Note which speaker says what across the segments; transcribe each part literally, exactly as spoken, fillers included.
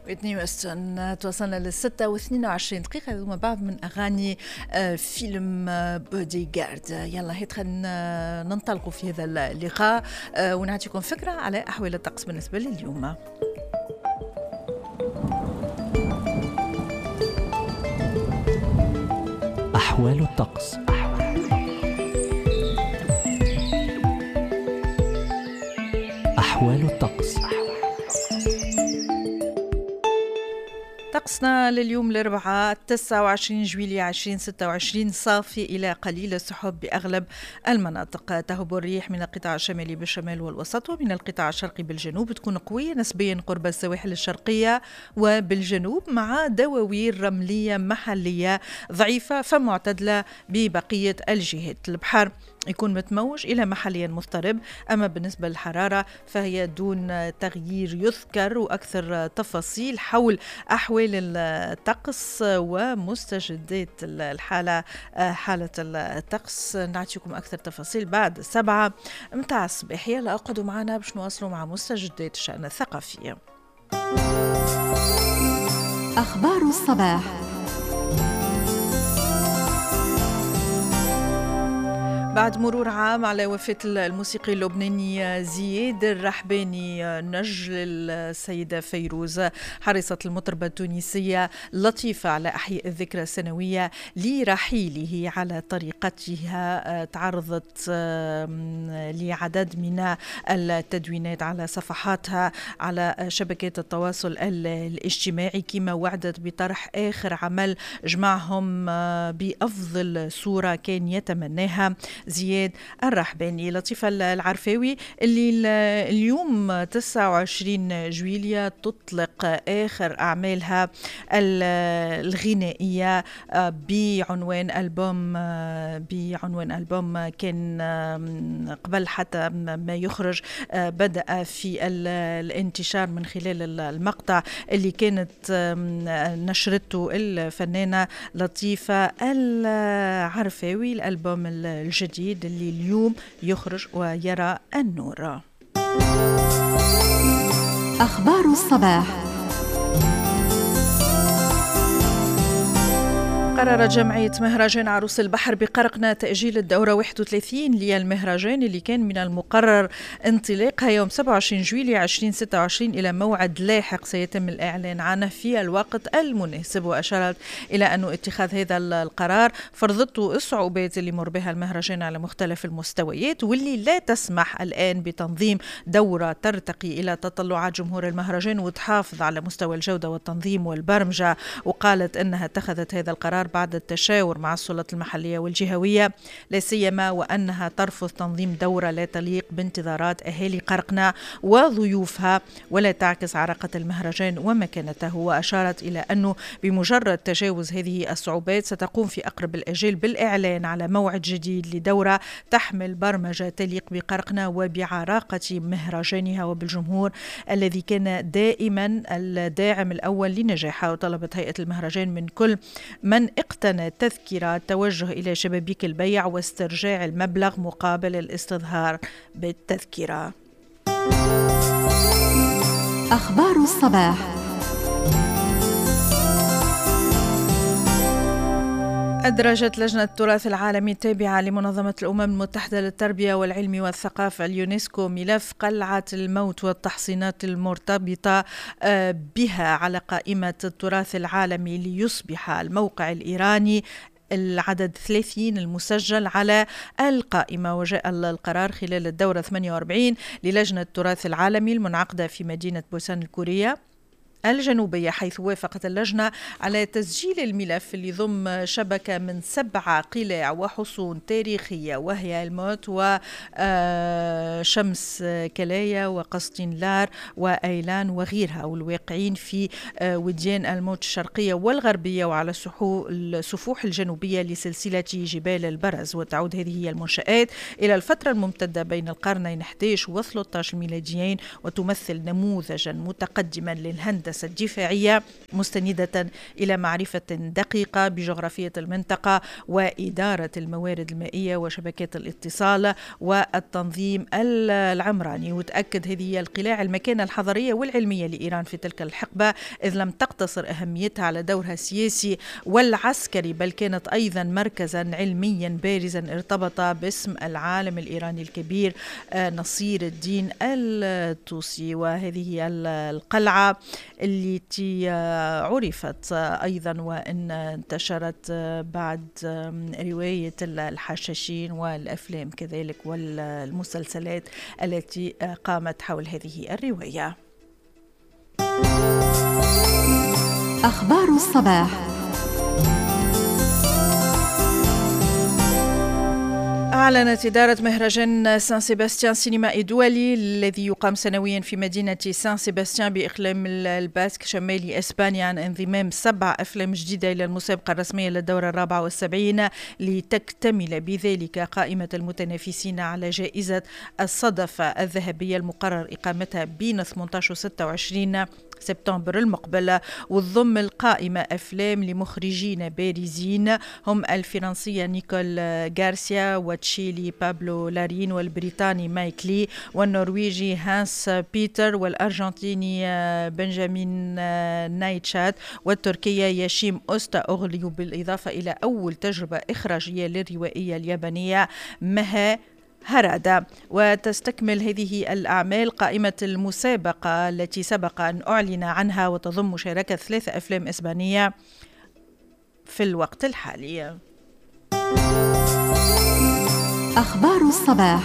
Speaker 1: اثنين وستين توصلنا للستة واثنين وعشرين دقيقة. هذوما بعض من أغاني فيلم بودي جارد. يلا هيت خلينا ننطلقوا في هذا اللقاء ونعطيكم فكرة على أحوال الطقس بالنسبة لليوم.
Speaker 2: أحوال الطقس. أحوال الطقس.
Speaker 1: طقسنا لليوم الأربعاء تسعة وعشرين جويلية ألفين وستة وعشرين صافي إلى قليل السحب بأغلب المناطق. تهب الريح من القطاع الشمالي بالشمال والوسط ومن القطاع الشرقي بالجنوب، تكون قوية نسبيا قرب السواحل الشرقية وبالجنوب، مع دواوير رملية محلية ضعيفة فمعتدلة ببقية الجهات. البحر يكون متموج إلى محليا مضطرب، أما بالنسبة للحرارة فهي دون تغيير يذكر. وأكثر تفاصيل حول أحوال الطقس ومستجدات الحالة حالة الطقس نعطيكم أكثر تفاصيل بعد سبعة متاع الصباح. يلا أقعدوا معنا باش نواصلوا مع مستجدات الشأن الثقافي.
Speaker 3: أخبار الصباح.
Speaker 1: بعد مرور عام على وفاة الموسيقي اللبناني زياد الرحباني نج للسيدة فيروز، حرصت المطربة التونسية لطيفة على أحياء الذكرى السنوية لرحيله على طريقتها. تعرضت لعدد من التدوينات على صفحاتها على شبكات التواصل الاجتماعي، كما وعدت بطرح آخر عمل جمعهم بأفضل صورة كان يتمناها زياد الرحباني. لطيفة العرفاوي اللي اليوم تسعة وعشرين جويلية تطلق آخر أعمالها الغنائية بعنوان ألبوم بعنوان ألبوم كان قبل حتى ما يخرج بدأ في الانتشار من خلال المقطع اللي كانت نشرته الفنانة لطيفة العرفاوي. الألبوم الجديد اللي اليوم يخرج ويرى النور.
Speaker 3: أخبار الصباح.
Speaker 1: قررت جمعية مهرجان عروس البحر بقرقنة تأجيل الدورة واحد وثلاثين للمهرجان اللي كان من المقرر انطلاقها يوم سبعة وعشرين جويلية ألفين وستة وعشرين إلى موعد لاحق سيتم الإعلان عنه في الوقت المناسب. وأشارت إلى أن اتخاذ هذا القرار فرضته الصعوبات اللي مر بها المهرجان على مختلف المستويات، واللي لا تسمح الآن بتنظيم دورة ترتقي إلى تطلعات جمهور المهرجان وتحافظ على مستوى الجودة والتنظيم والبرمجة. وقالت أنها اتخذت هذا القرار بعد التشاور مع السلطات المحلية والجهوية، لا سيما وأنها ترفض تنظيم دورة لا تليق بانتظارات أهالي قرقنة وضيوفها ولا تعكس عراقة المهرجان ومكانته. وأشارت إلى أنه بمجرد تجاوز هذه الصعوبات ستقوم في أقرب الأجال بالإعلان على موعد جديد لدورة تحمل برمجة تليق بقرقنة وبعراقة مهرجانها وبالجمهور الذي كان دائما الداعم الأول لنجاحها. وطلبت هيئة المهرجان من كل من اقتنى تذكرة التوجه إلى شبابيك البيع واسترجاع المبلغ مقابل الاستظهار بالتذكرة.
Speaker 3: أخبار الصباح.
Speaker 1: أدرجت لجنة التراث العالمي التابعة لمنظمة الأمم المتحدة للتربية والعلم والثقافة اليونسكو ملف قلعة الموت والتحصينات المرتبطة بها على قائمة التراث العالمي ليصبح الموقع الإيراني العدد ثلاثين المسجل على القائمة. وجاء القرار خلال الدورة ثمانية وأربعين للجنة التراث العالمي المنعقدة في مدينة بوسان الكورية الجنوبية، حيث وافقت اللجنة على تسجيل الملف اللي ضم شبكة من سبعة قلاع وحصون تاريخية وهي الموت وشمس كلايا وقسطين لار وأيلان وغيرها، والواقعين في وديان الموت الشرقية والغربية وعلى السفوح الجنوبية لسلسلة جبال البرز. وتعود هذه هي المنشآت إلى الفترة الممتدة بين القرنين أحد عشر و ثلاثة عشر ميلاديين، وتمثل نموذجا متقدما للهندسة سياسة دفاعية مستندة إلى معرفة دقيقة بجغرافية المنطقة وإدارة الموارد المائية وشبكات الاتصال والتنظيم العمراني. وتأكد هذه القلاع المكانة الحضارية والعلمية لإيران في تلك الحقبة، إذ لم تقتصر أهميتها على دورها السياسي والعسكري، بل كانت أيضا مركزا علميا بارزا ارتبط باسم العالم الإيراني الكبير نصير الدين الطوسي. وهذه القلعة التي عرفت أيضا وإن انتشرت بعد رواية الحشاشين والأفلام كذلك والمسلسلات التي قامت حول هذه الرواية.
Speaker 3: أخبار الصباح.
Speaker 1: أعلنت إدارة مهرجان سان سيباستيان سينمائي دولي الذي يقام سنويا في مدينة سان سيباستيان بإقليم الباسك شمالي إسبانيا عن انضمام سبع أفلام جديدة إلى المسابقة الرسمية للدورة الرابعة والسبعين، لتكتمل بذلك قائمة المتنافسين على جائزة الصدفة الذهبية المقرر إقامتها بين ثمانية عشر و ستة وعشرين سبتمبر المقبل. وتضم القائمة أفلام لمخرجين بارزين هم الفرنسية نيكول غارسيا وتشيلي بابلو لارين والبريطاني مايك لي والنرويجي هانس بيتر والأرجنتيني بنجامين نايتشات والتركية ياشيم أوستا أغليو، بالإضافة إلى أول تجربة إخراجية للروائية اليابانية مها هرادا. وتستكمل هذه الأعمال قائمة المسابقة التي سبق أن أعلن عنها، وتضم مشاركة ثلاث أفلام إسبانية في الوقت الحالي.
Speaker 3: أخبار الصباح.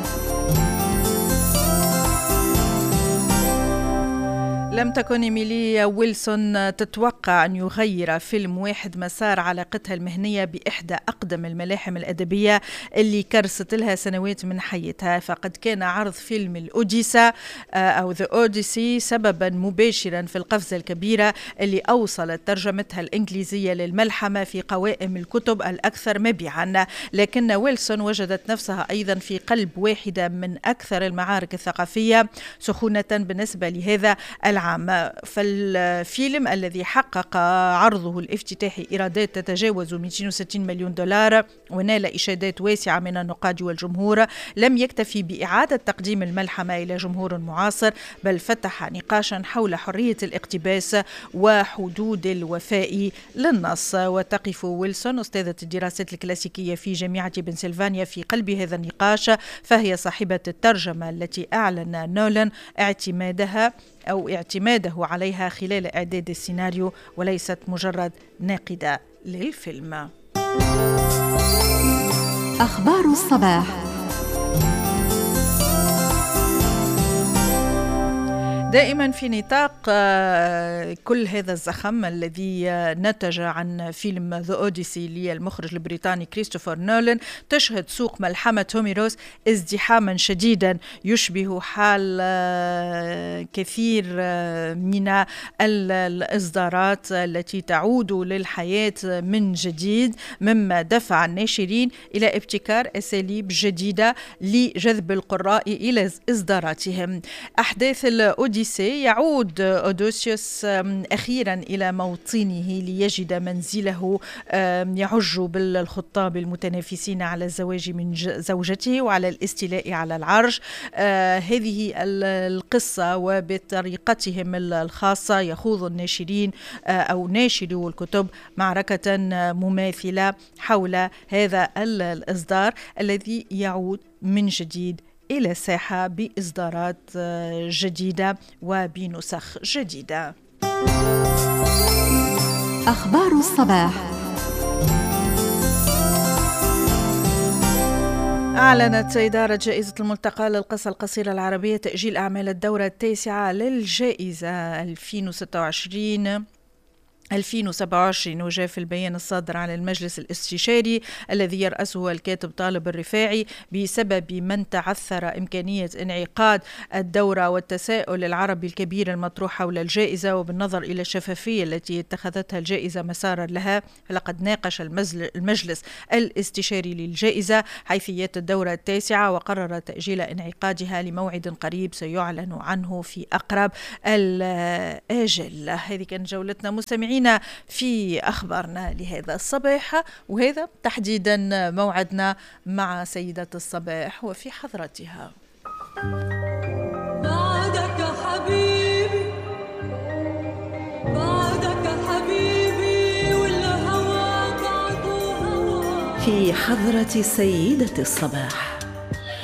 Speaker 1: لم تكن إيميلي ويلسون تتوقع أن يغير فيلم واحد مسار علاقتها المهنية بإحدى أقدم الملاحم الأدبية اللي كرست لها سنوات من حياتها، فقد كان عرض فيلم الأوديسا أو ذا أوديسي سببا مباشرا في القفزة الكبيرة اللي أوصلت ترجمتها الإنجليزية للملحمة في قوائم الكتب الأكثر مبيعا. لكن ويلسون وجدت نفسها أيضا في قلب واحدة من أكثر المعارك الثقافية سخونة بالنسبة لهذا العام. فالفيلم الذي حقق عرضه الافتتاحي إيرادات تتجاوز مئتين وستين مليون دولار ونال إشادات واسعة من النقاد والجمهور، لم يكتفي بإعادة تقديم الملحمة إلى جمهور معاصر، بل فتح نقاشا حول حرية الاقتباس وحدود الوفاء للنص. وتقف ويلسون أستاذة الدراسات الكلاسيكية في جامعة بنسلفانيا في قلب هذا النقاش، فهي صاحبة الترجمة التي أعلن نولان اعتمادها أو اعتماده عليها خلال إعداد السيناريو، وليست مجرد ناقدة للفيلم.
Speaker 3: أخبار الصباح.
Speaker 1: دائما في نطاق كل هذا الزخم الذي نتج عن فيلم ذا أوديسي للمخرج البريطاني كريستوفر نولان، تشهد سوق ملحمة هوميروس ازدحاما شديدا يشبه حال كثير من الإصدارات التي تعود للحياة من جديد، مما دفع الناشرين إلى ابتكار أساليب جديدة لجذب القراء إلى إصداراتهم. أحداث الأوديسي يعود أوديسيوس أخيرا إلى موطنه ليجد منزله يعج بالخطاب المتنافسين على الزواج من زوجته وعلى الاستيلاء على العرش. هذه القصة وبطريقتهم الخاصة يخوض الناشرين أو ناشرو الكتب معركة مماثلة حول هذا الإصدار الذي يعود من جديد إلى الساحة بإصدارات جديدة وبنسخ جديدة.
Speaker 3: أخبار الصباح.
Speaker 1: أعلنت إدارة جائزة الملتقى للقصة القصيرة العربية تأجيل أعمال الدورة التاسعة للجائزة ألفين وستة وعشرين ألفين وسبعة وعشرين. وجاء في البيان الصادر عن المجلس الاستشاري الذي يرأسه الكاتب طالب الرفاعي بسبب من تعثر إمكانية انعقاد الدورة والتساؤل العربي الكبير المطروح حول الجائزة، وبالنظر إلى الشفافية التي اتخذتها الجائزة مسارا لها، فلقد ناقش المجلس الاستشاري للجائزة حيثيات الدورة التاسعة وقرر تأجيل انعقادها لموعد قريب سيعلن عنه في أقرب الآجل. هذه كانت جولتنا مستمعين في أخبارنا لهذا الصباح، وهذا تحديدا موعدنا مع سيدة الصباح وفي حضرتها.
Speaker 4: بعدك حبيبي بعدك حبيبي والهوى بعده هوى.
Speaker 5: في حضرة سيدة الصباح.